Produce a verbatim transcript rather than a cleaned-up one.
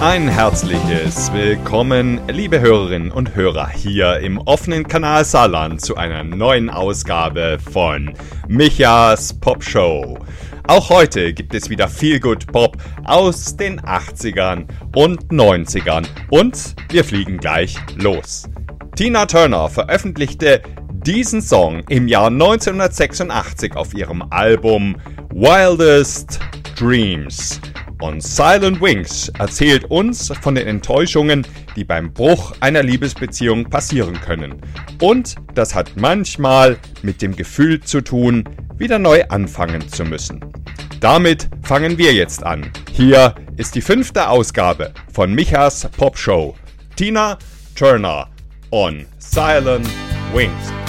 Ein herzliches Willkommen, liebe Hörerinnen und Hörer, hier im offenen Kanal Saarland zu einer neuen Ausgabe von Michas Pop Show. Auch heute gibt es wieder viel Good Pop aus den achtzigern und neunzigern und wir fliegen gleich los. Tina Turner veröffentlichte diesen Song im Jahr neunzehnhundertsechsundachtzig auf ihrem Album Wildest Dreams. Und Silent Wings erzählt uns von den Enttäuschungen, die beim Bruch einer Liebesbeziehung passieren können. Und das hat manchmal mit dem Gefühl zu tun, wieder neu anfangen zu müssen. Damit fangen wir jetzt an. Hier ist die fünfte Ausgabe von Michas Pop Show. Tina Turner on Silent Wings.